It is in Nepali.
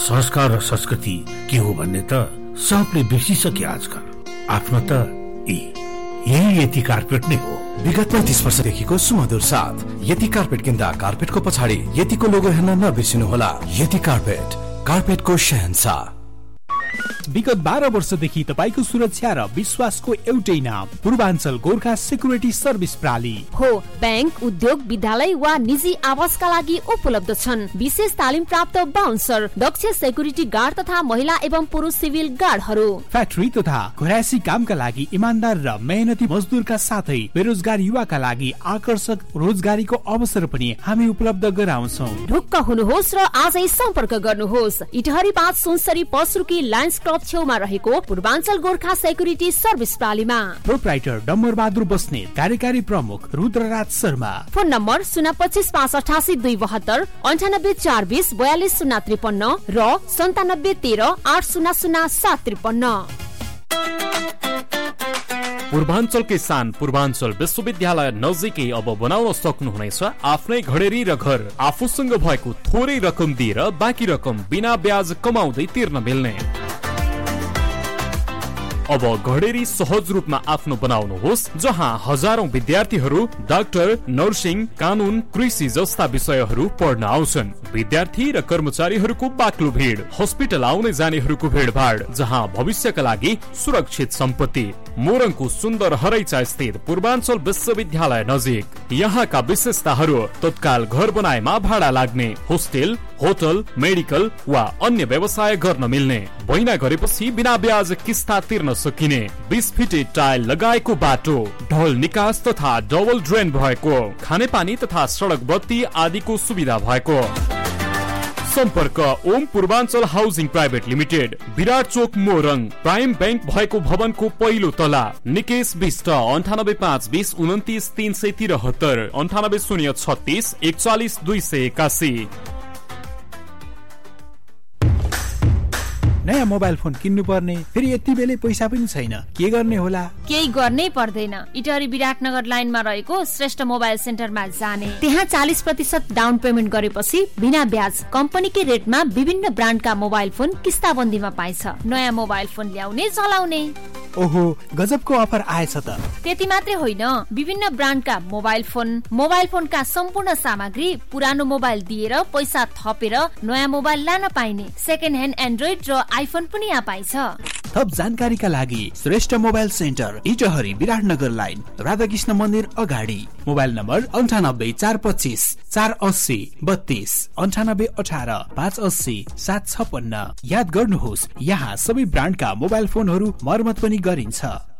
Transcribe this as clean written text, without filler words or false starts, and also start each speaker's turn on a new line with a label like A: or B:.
A: संस्कार र संस्कृति के हो भन्ने त सबले बिर्सिसके आजकल। आफ्नो त यही यति कार्पेट नै हो।
B: विगत 35 वर्षदेखिको सुमधुर साथ यति कार्पेट किन्दा कार्पेटको पछाडि यतिको लोगो हेर्न नबिर्सिनुहोला। यति कार्पेट, कार्पेटको शहंशाह।
C: विगत 12 वर्षदेखि तपाईको सुरक्षा र विश्वासको एउटै नाम पूर्वाञ्चल गोर्खा सेक्युरिटी सर्भिस प्रणाली
D: हो। बैंक, उद्योग, विद्यालय वा निजी आवासका लागि उपलब्ध छन्। विशेष तालिम प्राप्त बाउन्सर, दक्ष सेक्युरिटी गार्ड तथा महिला एवं पुरुष सिभिल गार्डहरू,
C: फ्याक्ट्री तथा घरायसी कामका लागि इमानदार र मेहनती मजदुरका साथै बेरोजगार युवाका लागि आकर्षक रोजगारीको अवसर पनि हामी उपलब्ध गराउँछौं।
D: ढुक्क हुनुहोस् र आजै सम्पर्क गर्नुहोस्। इटहरी 5 सुनसरी पसरुकी लायन्स क्लब छेउमा रहेको पूर्वाञ्चल गोर्खा सेक्युरिटी सर्भिस प्रणालीमा।
C: प्रोप्राइटर डम्बर बहादुर बस्नेत, कार्यकारी प्रमुख रुद्रराज शर्मा।
D: फोन नम्बर 025588272 9842 42053 र 9713800753।
E: पूर्वाञ्चलकै सान पूर्वाञ्चल विश्वविद्यालय नजिकै अब बनाउन सक्नुहुनेछ आफ्नै घडेरी र घर। आफूसँग भएको थोरै रकम दिएर बाँकी रकम बिना ब्याज कमाउँदै तिर्न मिल्ने। अब घडेरी सहज रूपमा आफ्नो बनाउनुहोस्, जहाँ हजारौं विद्यार्थीहरू डाक्टर, नर्सिङ, कानून, कृषि जस्ता विषयहरू पढ्न आउँछन्। विद्यार्थी र कर्मचारीहरूको बाक्लो भिड, हस्पिटल आउने जानेहरूको भिडभाड, जहाँ भविष्यका लागि सुरक्षित सम्पत्ति। मोरङको सुन्दर हरैचा स्थित पूर्वाञ्चल विश्वविद्यालय नजिक। यहाँका विशेषताहरू तत्काल घर बनाएमा भाडा लाग्ने, होस्टेल, होटल, मेडिकल वा अन्य व्यवसाय गर्न मिल्ने, बैना गरेपछि बिना ब्याज किस्ता तिर्न सकिने, 20 फिटे टाइल लगाएको बाटो, ढल निकास तथा डबल ड्रेन भएको, खानेपानी तथा सडक बत्ती आदिको सुविधा भएको। सम्पर्क Om Purvanchal housing private limited, विराट चोक मोरङ। प्राइम बैंक भएको भवनको पहिलो तला। निकेश विष्ट 98520 29 373 98036 41 281।
C: नयाँ मोबाइल फोन किन्नु पर्ने, फेरि यति बेलै पैसा पनि छैन, के गर्ने होला?
D: केही गर्नै पर्दैन। इटहरी विराटनगर लाइनमा रहेको श्रेष्ठ मोबाइल सेन्टरमा जाने, त्यहाँ 40% डाउन पेमेन्ट गरेपछि बिना ब्याज कम्पनीकै रेटमा विभिन्न ब्रान्डका मोबाइल फोन किस्ताबन्दीमा पाइन्छ। नयाँ मोबाइल फोन ल्याउने चलाउने।
C: ओहो, गजबको अफर आएछ त।
D: त्यति मात्रै होइन, विभिन्न ब्रान्डका मोबाइल फोनका सम्पूर्ण सामग्री पुरानो मोबाइल दिएर पैसा थपेर नयाँ मोबाइल लान पाइने। सेकेन्ड ह्यान्ड एन्ड्रोइड र आइफोन पनि यहाँ पाइन्छ।
C: थप जानकारीका लागि Shrestha mobile centre, Itahari Biratnagar line, Radhakrishna मन्दिर अगाडि। Mobile number 98 425 480 32 98 18 580 756। याद गर्नुहोस्, यहाँ सबै ब्रान्डका मोबाइल फोनहरू मर्मत पनि गरिन्छ।